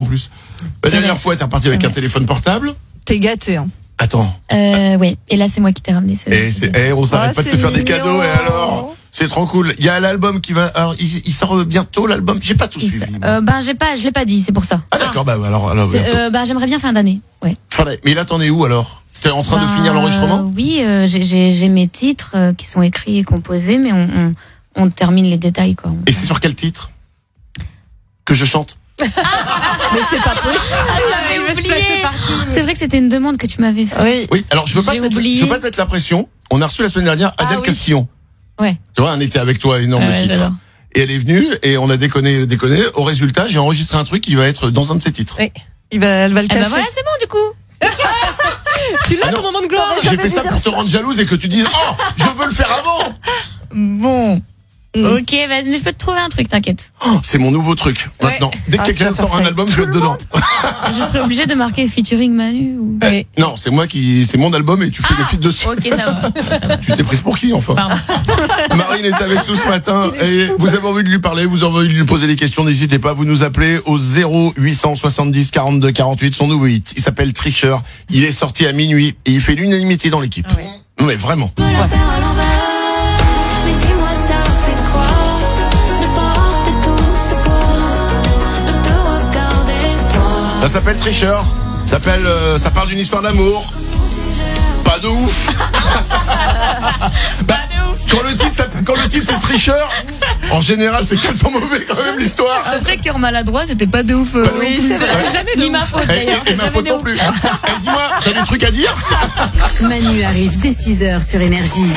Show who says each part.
Speaker 1: plus. La dernière fois, t'es reparti avec un téléphone portable.
Speaker 2: T'es gâté, hein.
Speaker 1: Attends.
Speaker 3: Ouais. Et là, c'est moi qui t'ai ramené
Speaker 1: on s'arrête pas de se faire des
Speaker 2: mignon.
Speaker 1: cadeaux, et alors? C'est trop cool. Il y a l'album qui va, alors, il sort bientôt, l'album. J'ai pas tout suivi.
Speaker 3: Je l'ai pas dit, c'est pour ça.
Speaker 1: Ah, d'accord, alors, bientôt.
Speaker 3: J'aimerais bien fin d'année. Ouais.
Speaker 1: Mais là, t'en es où, alors? T'es en train de finir l'enregistrement?
Speaker 3: Oui, j'ai mes titres qui sont écrits et composés, mais on termine les détails, quoi.
Speaker 1: Et c'est sur quel titre? Que je chante?
Speaker 2: Mais c'est pas possible.
Speaker 3: J'avais oublié. C'est vrai que c'était une demande que tu m'avais fait.
Speaker 1: Oui, alors je veux pas te mettre la pression. On a reçu la semaine dernière Adèle Castillon.
Speaker 3: Ouais.
Speaker 1: Tu vois, un été avec toi, énorme titre.
Speaker 3: J'adore.
Speaker 1: Et elle est venue et on a déconné. Au résultat, j'ai enregistré un truc qui va être dans un de ses titres.
Speaker 2: Oui. Elle va le cacher.
Speaker 3: Voilà, c'est bon, du coup.
Speaker 2: Tu l'as, ton moment de gloire.
Speaker 1: J'ai fait ça pour te rendre jalouse et que tu dises, oh, je veux le faire avant.
Speaker 3: Bon. Ok, je peux te trouver un truc, t'inquiète.
Speaker 1: Oh, c'est mon nouveau truc. Maintenant, dès que quelqu'un sort un album, je vais être dedans.
Speaker 3: Je serais obligée de marquer featuring Manu ou...
Speaker 1: Non, c'est mon album et tu fais des feats dessus.
Speaker 3: Ok, ça va.
Speaker 1: Tu t'es prise pour qui, enfin?
Speaker 3: Pardon.
Speaker 1: Marine est avec nous ce matin et vous avez envie de lui parler, vous avez envie de lui poser des questions, n'hésitez pas, vous nous appelez au 0870 42 48, son nouveau hit. Il s'appelle Tricheur, il est sorti à minuit et il fait l'unanimité dans l'équipe. Mais vraiment. Ça s'appelle Tricheur. Ça parle d'une histoire d'amour. Pas de ouf. Quand le titre c'est Tricheur, en général c'est qu'elles sont mauvais quand même l'histoire.
Speaker 3: Après cœur maladroit, c'était pas de ouf.
Speaker 2: Oui, c'est vrai.
Speaker 3: C'est jamais de ma faute d'ailleurs.
Speaker 1: Et ma faute non plus. Dis-moi, t'as des trucs à dire?
Speaker 4: Manu arrive dès 6h sur Énergie.